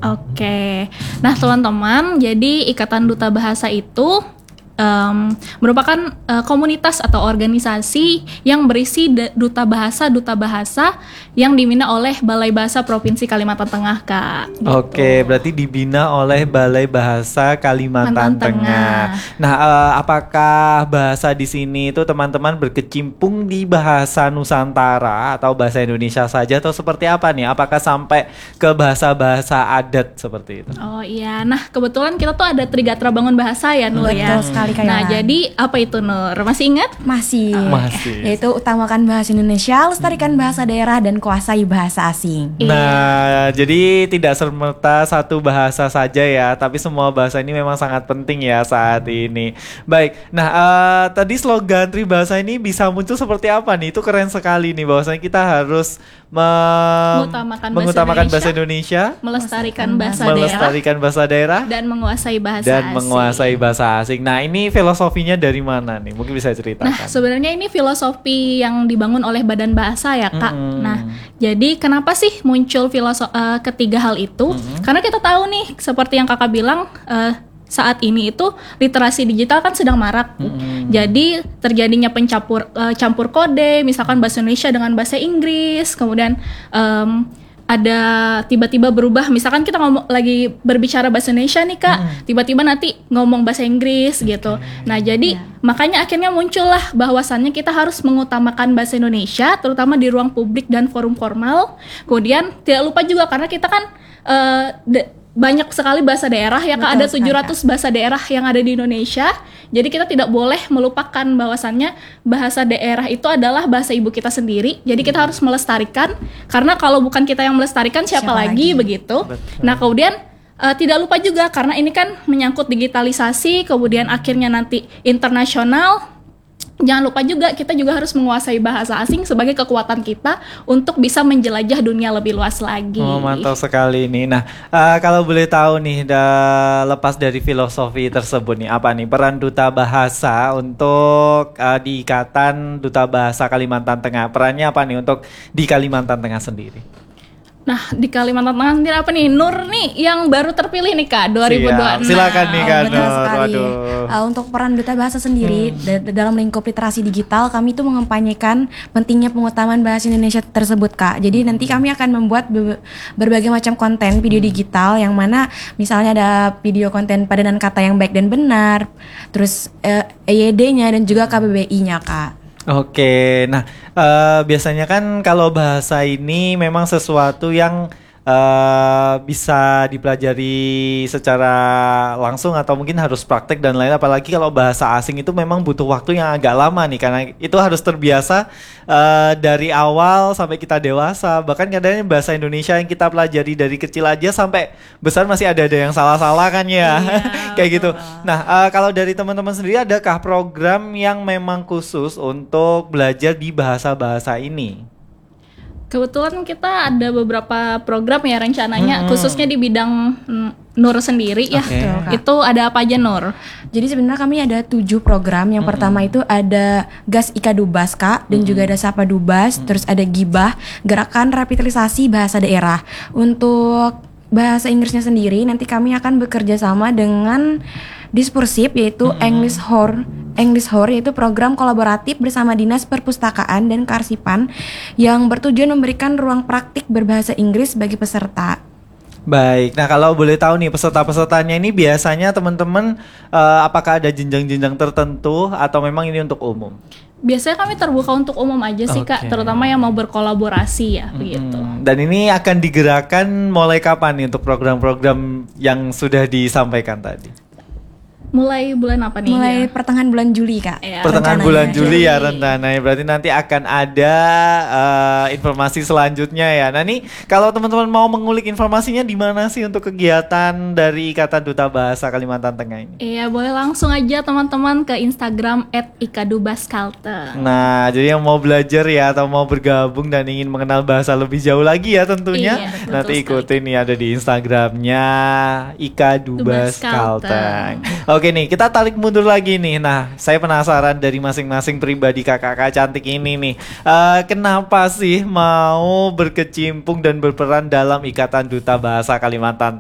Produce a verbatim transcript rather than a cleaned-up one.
Oke, nah teman-teman, jadi Ikatan Duta Bahasa itu um, merupakan uh, komunitas atau organisasi yang berisi d- duta bahasa-duta bahasa yang dibina oleh Balai Bahasa Provinsi Kalimantan Tengah, Kak. Gitu. Oke, berarti dibina oleh Balai Bahasa Kalimantan Tengah. Tengah. Nah, uh, apakah bahasa di sini itu teman-teman berkecimpung di bahasa Nusantara atau bahasa Indonesia saja atau seperti apa nih? Apakah sampai ke bahasa-bahasa adat seperti itu? Oh iya, nah kebetulan kita tuh ada Trigatra Bangun Bahasa ya, Nur ya. Betul sekali, Kak Nah, Yolan. jadi apa itu, Nur? Masih ingat? Masih. Masih. Yaitu utamakan bahasa Indonesia, lestarikan bahasa daerah, dan kuasai bahasa asing. Nah, jadi tidak serta satu bahasa saja ya, tapi semua bahasa ini memang sangat penting ya saat ini. Baik, nah uh, tadi slogan Tribahasa ini bisa muncul seperti apa nih? Itu keren sekali nih, bahwasanya kita harus mem- Mengutamakan bahasa mengutamakan bahasa Indonesia, Indonesia, melestarikan bahasa melestarikan bahasa daerah, daerah, dan menguasai bahasa dan asing. menguasai bahasa asing. Nah, ini filosofinya dari mana nih? Mungkin bisa ceritakan. Nah, sebenarnya ini filosofi yang dibangun oleh Badan Bahasa ya, Kak. Mm-hmm. Nah, jadi kenapa sih muncul filosofi uh, ketiga hal itu? Mm-hmm. Karena kita tahu nih, seperti yang Kakak bilang, uh, saat ini itu literasi digital kan sedang marak. Mm-hmm. Jadi terjadinya pencampur uh, campur kode, misalkan bahasa Indonesia dengan bahasa Inggris, kemudian um, ada tiba-tiba berubah, misalkan kita ngomong lagi berbicara bahasa Indonesia nih, Kak, hmm. tiba-tiba nanti ngomong bahasa Inggris gitu. Nah, jadi ya. makanya akhirnya muncullah bahwasannya kita harus mengutamakan bahasa Indonesia, terutama di ruang publik dan forum formal. Kemudian tidak lupa juga karena kita kan uh, de- banyak sekali bahasa daerah ya, Kak. Ada tujuh ratus bahasa daerah yang ada di Indonesia. Jadi kita tidak boleh melupakan bahwasannya bahasa daerah itu adalah bahasa ibu kita sendiri. Jadi kita harus melestarikan, karena kalau bukan kita yang melestarikan siapa, siapa lagi, lagi begitu. Betul. Nah, kemudian uh, tidak lupa juga karena ini kan menyangkut digitalisasi, kemudian akhirnya nanti internasional. Jangan lupa juga kita juga harus menguasai bahasa asing sebagai kekuatan kita untuk bisa menjelajah dunia lebih luas lagi. Oh, mantap sekali nih. Nah, uh, kalau boleh tahu nih, da- lepas dari filosofi tersebut nih, apa nih peran Duta Bahasa untuk uh, di Ikatan Duta Bahasa Kalimantan Tengah? Perannya apa nih untuk di Kalimantan Tengah sendiri? Nah, di Kalimantan Tengah sendiri apa nih? Nur nih yang baru terpilih nih, Kak, dua ribu dua puluh enam. Silakan nih, Kak. Oh, betul sekali. Waduh. Uh, untuk peran Duta Bahasa sendiri hmm. d- dalam lingkup literasi digital, kami itu mengempanyekan pentingnya pengutamaan bahasa Indonesia tersebut, Kak. Jadi nanti kami akan membuat be- berbagai macam konten video digital, yang mana misalnya ada video konten padanan kata yang baik dan benar, terus uh, E Y D-nya dan juga K B B I-nya, Kak. Oke, nah uh, biasanya kan kalau bahasa ini memang sesuatu yang uh, bisa dipelajari secara langsung atau mungkin harus praktek dan lain, apalagi kalau bahasa asing itu memang butuh waktu yang agak lama nih, karena itu harus terbiasa uh, dari awal sampai kita dewasa. Bahkan kadang bahasa Indonesia yang kita pelajari dari kecil aja sampai besar masih ada ada yang salah-salah kan ya. Iya, kayak gitu. Nah, uh, kalau dari teman-teman sendiri, adakah program yang memang khusus untuk belajar di bahasa-bahasa ini? Kebetulan kita ada beberapa program ya rencananya, hmm. khususnya di bidang mm, Nur sendiri ya. Okay. Itu ada apa aja, Nur? Jadi sebenarnya kami ada tujuh program. Yang mm-hmm. pertama itu ada Gas Ika Dubas, Kak, dan mm-hmm. juga ada Sapa Dubas, mm-hmm. terus ada Gibah, Gerakan Revitalisasi Bahasa Daerah. Untuk bahasa Inggrisnya sendiri nanti kami akan bekerja sama dengan Dispursif, yaitu mm-hmm. English Hor English Hor yaitu program kolaboratif bersama Dinas Perpustakaan dan Kearsipan yang bertujuan memberikan ruang praktik berbahasa Inggris bagi peserta. Baik, nah kalau boleh tahu nih peserta-pesertanya ini biasanya teman-teman uh, apakah ada jenjang-jenjang tertentu atau memang ini untuk umum? Biasanya kami terbuka untuk umum aja sih, okay. Kak, terutama yang mau berkolaborasi ya, hmm. begitu. Dan ini akan digerakkan mulai kapan nih untuk program-program yang sudah disampaikan tadi? Mulai bulan apa nih? Mulai ya? pertengahan bulan Juli, Kak. Ya, pertengahan bulan Juli ya Juli. rencananya. Berarti nanti akan ada uh, informasi selanjutnya ya. Nah nih, kalau teman-teman mau mengulik informasinya di mana sih untuk kegiatan dari Ikatan Duta Bahasa Kalimantan Tengah ini? Iya, boleh langsung aja teman-teman ke Instagram et ikadubaskalteng. Nah, jadi yang mau belajar ya atau mau bergabung dan ingin mengenal bahasa lebih jauh lagi ya tentunya, iya, nanti ikutin nih ada di Instagramnya Ikadubaskalteng. Oke nih, kita tarik mundur lagi nih. Nah, saya penasaran dari masing-masing pribadi kakak-kakak cantik ini nih, uh, kenapa sih mau berkecimpung dan berperan dalam Ikatan Duta Bahasa Kalimantan